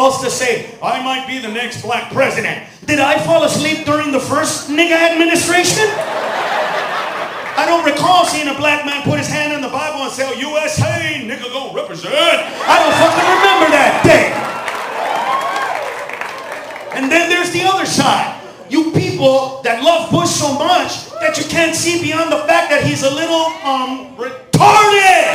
calls to say, I might be the next black president. Did I fall asleep during the first nigga administration? I don't recall seeing a black man put his hand on the Bible and say, oh, USA, nigga gon' represent. I don't fucking remember that day. And then there's the other side. You people that love Bush so much that you can't see beyond the fact that he's a little, retarded.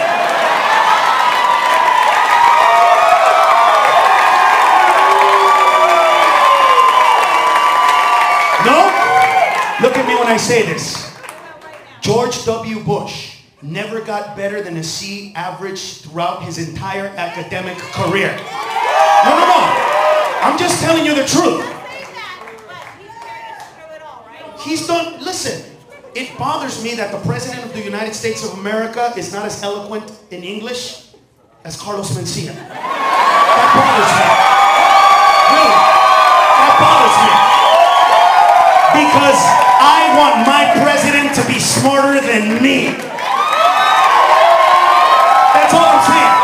No? Look at me when I say this. George W. Bush never got better than a C average throughout his entire academic career. No. I'm just telling you the truth. He's done, listen, it bothers me that the President of the United States of America is not as eloquent in English as Carlos Mencia. That bothers me. Really, that bothers me. Because I want my president to be smarter than me. That's all I'm saying.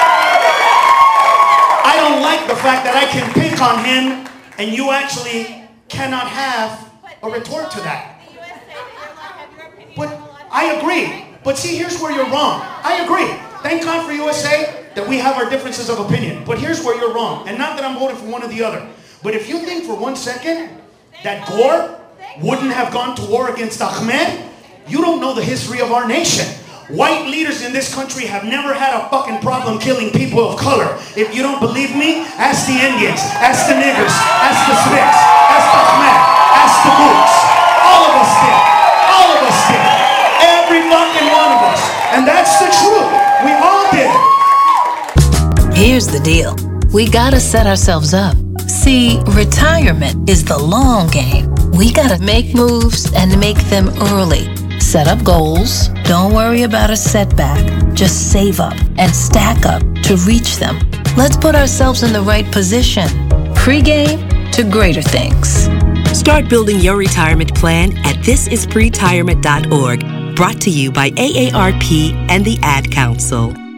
I don't like the fact that I can pick on him and you actually cannot have a retort to that. But I agree. But see, here's where you're wrong. I agree. Thank God for USA that we have our differences of opinion. But here's where you're wrong. And not that I'm voting for one or the other. But if you think for 1 second that Gore wouldn't have gone to war against Ahmed, you don't know the history of our nation. White leaders in this country have never had a fucking problem killing people of color. If you don't believe me, ask the Indians, ask the niggers, ask the Smiths, ask Ahmed, ask the Boots. All of us did. All of us did. Every fucking one of us. And that's the truth. We all did. Here's the deal. We gotta set ourselves up. See, retirement is the long game. We gotta make moves and make them early. Set up goals. Don't worry about a setback. Just save up and stack up to reach them. Let's put ourselves in the right position. Pre-game to greater things. Start building your retirement plan at thisispretirement.org. Brought to you by AARP and the Ad Council.